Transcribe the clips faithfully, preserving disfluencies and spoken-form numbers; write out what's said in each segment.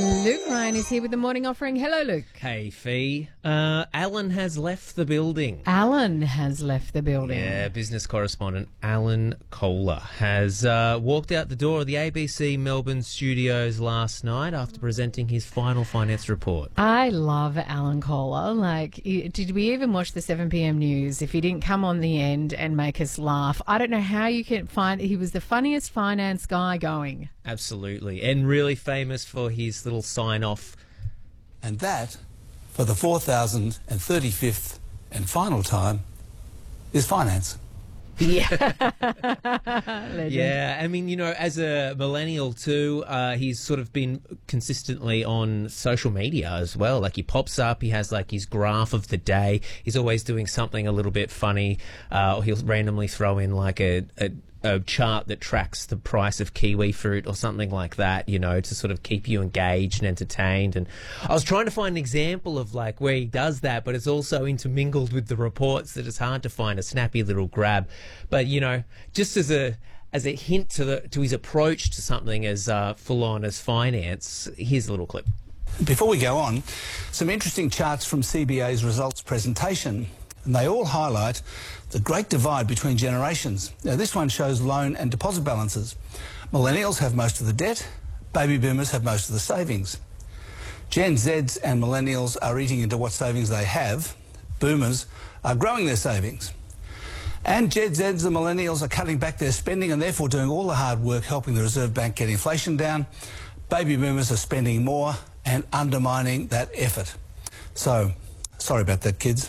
Luke Ryan is here with the morning offering. Hello, Luke. Hey, Fee. Uh, Alan has left the building. Alan has left the building. Yeah, business correspondent Alan Kohler has uh, walked out the door of the A B C Melbourne studios last night after presenting his final finance report. I love Alan Kohler. Like, did we even watch the seven p.m. news if he didn't come on the end and make us laugh? I don't know how you can find... He was the funniest finance guy going. Absolutely. And really famous for his little sign-off. And that, for the four thousand thirty-fifth and final time, is finance. Yeah. Yeah, I mean, you know, as a millennial too, uh, he's sort of been consistently on social media as well. Like, he pops up, he has like his graph of the day. He's always doing something a little bit funny. Uh, or he'll randomly throw in like a, a a chart that tracks the price of kiwi fruit or something like that, you know, to sort of keep you engaged and entertained. And I was trying to find an example of like where he does that, but it's also intermingled with the reports that it's hard to find a snappy little grab. But, you know, just as a as a hint to the to his approach to something as uh, full on as finance, here's a little clip. Before we go on, some interesting charts from C B A's results presentation. And they all highlight the great divide between generations. Now, this one shows loan and deposit balances. Millennials have most of the debt, baby boomers have most of the savings. Gen Zs and millennials are eating into what savings they have. Boomers are growing their savings. And Gen Zs and millennials are cutting back their spending and therefore doing all the hard work helping the Reserve Bank get inflation down. Baby boomers are spending more and undermining that effort. So, sorry about that, kids.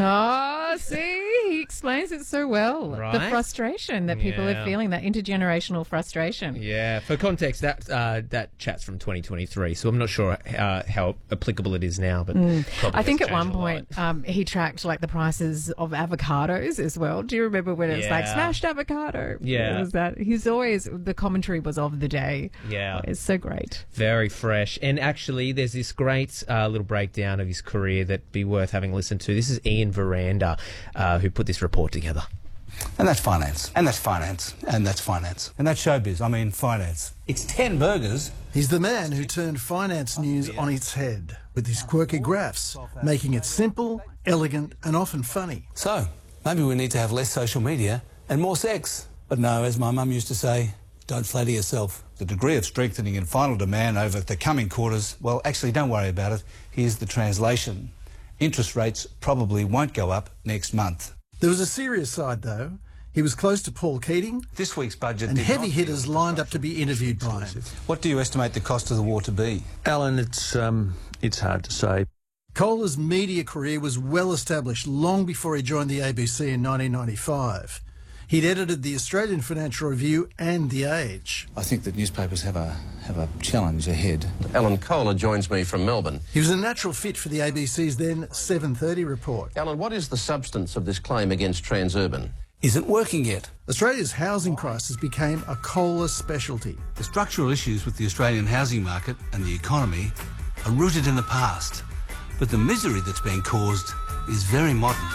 Oh, see, he explains it so well. Right? The frustration that people Yeah. are feeling, that intergenerational frustration. Yeah, for context, that uh, that chat's from twenty twenty-three, so I'm not sure uh, how applicable it is now. But Mm. probably I think has at one changed a lot. point um, he tracked like the prices of avocados as well. Do you remember when it's like Yeah. smashed avocado? Yeah. It was that. He's always, the commentary was of the day. Yeah. It's so great. Very fresh. And actually, there's this great uh, little breakdown of his career that'd be worth having listened to. This is Ian Veranda, uh, who put this report together. And that's finance. And that's finance. And that's finance. And that's showbiz. I mean, finance. It's ten burgers. He's the man who turned finance news on its head with his quirky graphs, making it simple, elegant and often funny. So, maybe we need to have less social media and more sex. But no, as my mum used to say, don't flatter yourself. The degree of strengthening in final demand over the coming quarters, well, actually, don't worry about it. Here's the translation. Interest rates probably won't go up next month. There was a serious side, though. He was close to Paul Keating, This week's budget and did heavy not hitters deal lined with up to be interviewed by him. What do you estimate the cost of the war to be? Alan, it's um, it's hard to say. Kohler's media career was well established long before he joined the A B C in nineteen ninety-five. He'd edited the Australian Financial Review and The Age. I think that newspapers have a have a challenge ahead. Alan Kohler joins me from Melbourne. He was a natural fit for the A B C's then seven thirty report. Alan, what is the substance of this claim against Transurban? Isn't working yet. Australia's housing crisis became a Kohler specialty. The structural issues with the Australian housing market and the economy are rooted in the past, but the misery that's being caused is very modern.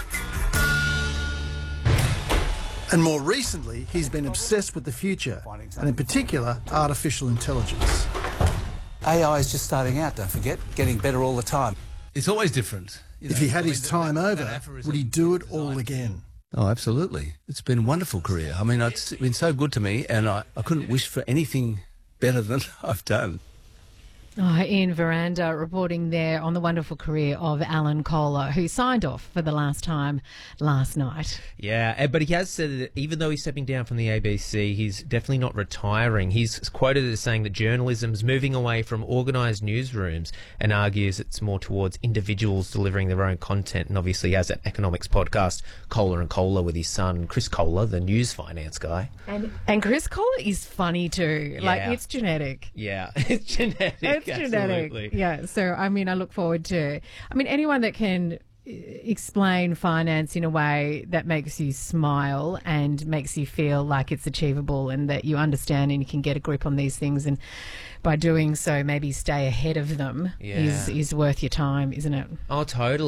And more recently, he's been obsessed with the future, and in particular, artificial intelligence. A I is just starting out, don't forget, getting better all the time. It's always different. You If know, he had I mean, his that- time that over, aphorism would he do it is all designed- again? Oh, absolutely. It's been a wonderful career. I mean, it's been so good to me, and I, I couldn't wish for anything better than I've done. Oh, Ian Veranda reporting there on the wonderful career of Alan Kohler, who signed off for the last time last night. Yeah, eh, but he has said that even though he's stepping down from the A B C, he's definitely not retiring. He's quoted as saying that journalism's moving away from organised newsrooms and argues it's more towards individuals delivering their own content. And obviously he has that economics podcast, Kohler and Kohler, with his son, Chris Kohler, the news finance guy. And, and Chris Kohler is funny too. Like, Yeah. it's genetic. Yeah, it's genetic. It's absolutely. genetic. Yeah. So, I mean, I look forward to, I mean, anyone that can uh, explain finance in a way that makes you smile and makes you feel like it's achievable and that you understand and you can get a grip on these things, and by doing so maybe stay ahead of them, Yeah. is, is worth your time, isn't it? Oh, totally.